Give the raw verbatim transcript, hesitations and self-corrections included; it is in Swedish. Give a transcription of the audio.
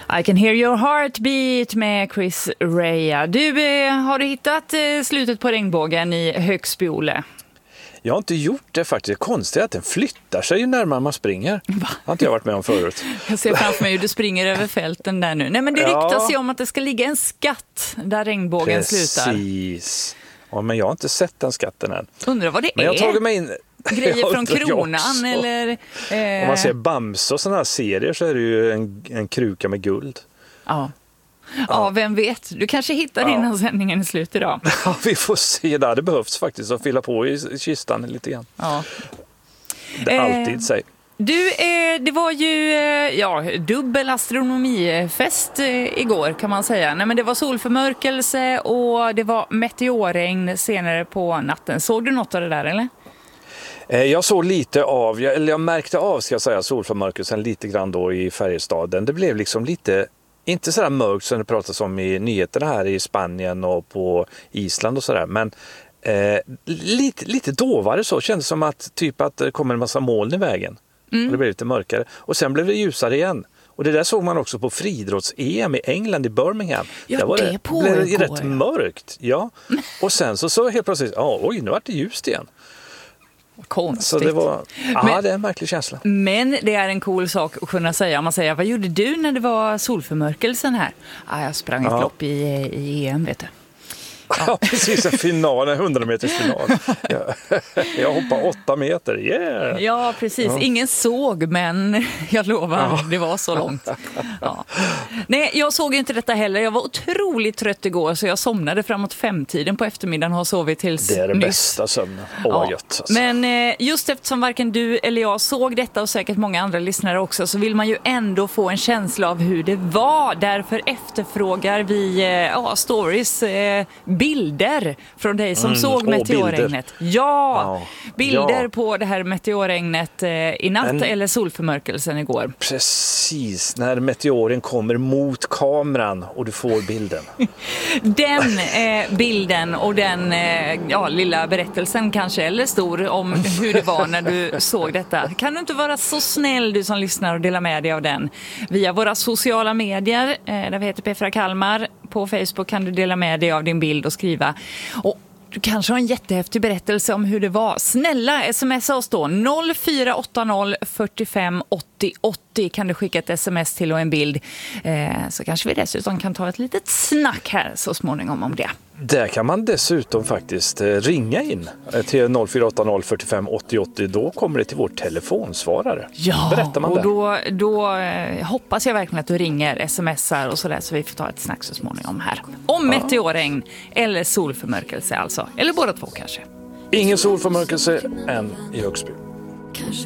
I can hear your heartbeat med Chris Rea. Du, eh, har du hittat eh, slutet på regnbågen i Högsby, Olle? Jag har inte gjort det faktiskt. Konstigt att den flyttar sig ju närmare man springer. Va? Har inte jag varit med om förut. Jag ser framför mig hur du springer över fälten där nu. Nej, men det ryktas ja. ju om att det ska ligga en skatt där regnbågen Precis. slutar. Precis. Ja, men jag har inte sett den skatten än. Undrar vad det men är. Jag har tagit mig in... Grejer från kronan eller... Eh... Om man ser Bamse och sådana här serier så är det ju en, en kruka med guld. Ja. Ja. ja, vem vet? Du kanske hittar ja. innan sändningen i slut idag. Ja, vi får se där. Det behövs faktiskt att fylla på i kistan lite grann. Ja. Det alltid eh... säg. Du, eh, det var ju eh, ja, dubbel astronomifest eh, igår kan man säga. Nej, men det var solförmörkelse och det var meteorregn senare på natten. Såg du något av det där eller? Jag såg lite av, eller jag märkte av ska jag säga, solförmörkelsen lite grann då i Färjestaden. Det blev liksom lite, inte sådär mörkt som det pratas om i nyheterna här i Spanien och på Island och sådär. Men eh, lite, lite dovare så, kändes som att typ att det kommer en massa moln i vägen. Mm. Och det blev lite mörkare. Och sen blev det ljusare igen. Och det där såg man också på friidrotts-E M i England i Birmingham. Ja, där var det, det på blev igår, rätt ja. mörkt. Ja. Och sen så, så helt plötsligt, ja, oj, nu var det ljust igen. Konstigt. Så det var, ja, men, det är en märklig känsla. Men det är en cool sak att kunna säga. Om man säger, vad gjorde du när det var solförmörkelsen här? Ah, jag sprang ett ja. lopp i, i E M, vet du. Ja, ja precis, en final, en hundra meters final. Jag, jag hoppar åtta meter, yeah! Ja, precis. Ja. Ingen såg, men jag lovar, ja. det var så långt. Ja. Nej, jag såg inte detta heller. Jag var otroligt trött igår, så jag somnade framåt femtiden på eftermiddagen och har sovit tills Det är den nyss. bästa sömnen. Åh, ja. gött, alltså. Men just eftersom varken du eller jag såg detta och säkert många andra lyssnare också, så vill man ju ändå få en känsla av hur det var. Därför efterfrågar vi ja, stories, bilder från dig som mm, såg meteorregnet. Ja, ja, bilder ja. på det här meteorregnet eh, i natt en, eller solförmörkelsen igår. Precis, när meteoren kommer mot kameran och du får bilden. Den eh, bilden och den eh, ja, lilla berättelsen kanske, eller stor, om hur det var när du såg detta. Kan du inte vara så snäll, du som lyssnar, och dela med dig av den via våra sociala medier, eh, där vi heter P fyra Kalmar. På Facebook kan du dela med dig av din bild och skriva. Och du kanske har en jättehäftig berättelse om hur det var. Snälla, smsa oss då. noll fyra åtta noll fyrtiofem åttio åttio kan du skicka ett sms till och en bild. Eh, så kanske vi dessutom kan ta ett litet snack här så småningom om det. Där kan man dessutom faktiskt ringa in till noll fyra åtta noll fyrtiofem åttio åttio. Då kommer det till vår telefonsvarare. Ja, berättar man och där. då, då eh, hoppas jag verkligen att du ringer, smsar och sådär, så vi får ta ett snack så småningom här. Om ja. meteorregn eller solförmörkelse alltså. Eller båda två kanske. Ingen solförmörkelse än i Högsby. Kanske